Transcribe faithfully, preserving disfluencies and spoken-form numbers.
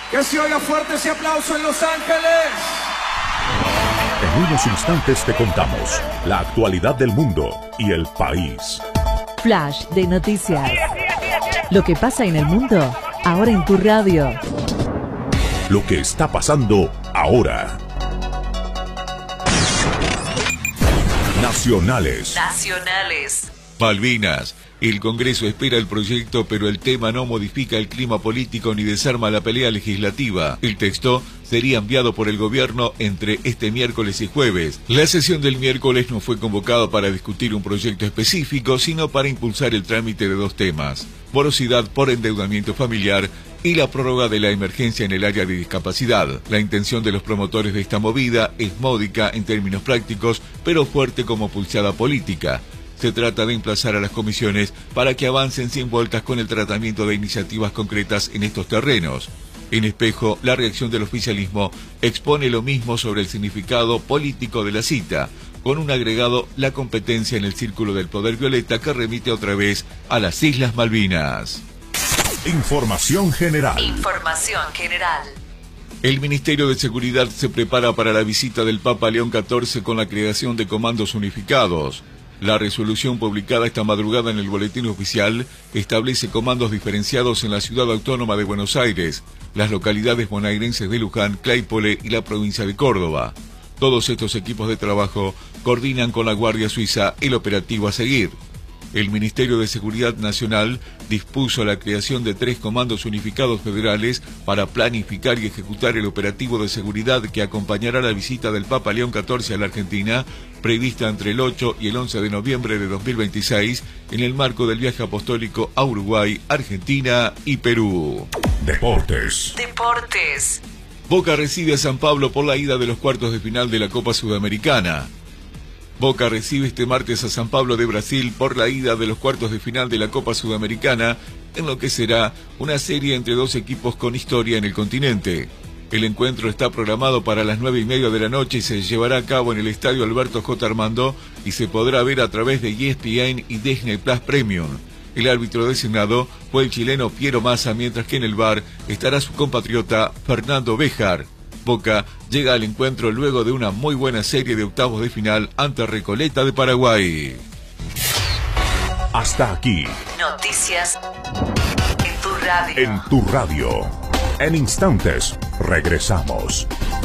Que se oiga fuerte ese aplauso en Los Ángeles. En unos instantes te contamos la actualidad del mundo y el país. Flash de noticias. Lo que pasa en el mundo, ahora en tu radio. Lo que está pasando ahora. Nacionales. Nacionales. Malvinas. El Congreso espera el proyecto, pero el tema no modifica el clima político ni desarma la pelea legislativa. El texto sería enviado por el gobierno entre este miércoles y jueves. La sesión del miércoles no fue convocada para discutir un proyecto específico, sino para impulsar el trámite de dos temas: morosidad por endeudamiento familiar y la prórroga de la emergencia en el área de discapacidad. La intención de los promotores de esta movida es módica en términos prácticos, pero fuerte como pulseada política. Se trata de emplazar a las comisiones para que avancen sin vueltas con el tratamiento de iniciativas concretas en estos terrenos. En espejo, la reacción del oficialismo expone lo mismo sobre el significado político de la cita, con un agregado: la competencia en el círculo del poder violeta, que remite otra vez a las Islas Malvinas. Información general. Información general. El Ministerio de Seguridad se prepara para la visita del Papa León catorce con la creación de comandos unificados. La resolución publicada esta madrugada en el Boletín Oficial establece comandos diferenciados en la ciudad autónoma de Buenos Aires, las localidades bonaerenses de Luján, Claypole y la provincia de Córdoba. Todos estos equipos de trabajo coordinan con la Guardia Suiza el operativo a seguir. El Ministerio de Seguridad Nacional dispuso la creación de tres comandos unificados federales para planificar y ejecutar el operativo de seguridad que acompañará la visita del Papa León catorce a la Argentina, prevista entre el ocho y el once de noviembre de dos mil veintiséis, en el marco del viaje apostólico a Uruguay, Argentina y Perú. Deportes. Deportes. Boca recibe a San Pablo por la ida de los cuartos de final de la Copa Sudamericana. Boca recibe este martes a San Pablo de Brasil por la ida de los cuartos de final de la Copa Sudamericana, en lo que será una serie entre dos equipos con historia en el continente. El encuentro está programado para las nueve y media de la noche y se llevará a cabo en el Estadio Alberto J. Armando y se podrá ver a través de E S P N y Disney Plus Premium. El árbitro designado fue el chileno Piero Massa, mientras que en el V A R estará su compatriota Fernando Béjar. Boca llega al encuentro luego de una muy buena serie de octavos de final ante Recoleta de Paraguay. Hasta aquí. Noticias en tu radio. En tu radio. En instantes regresamos.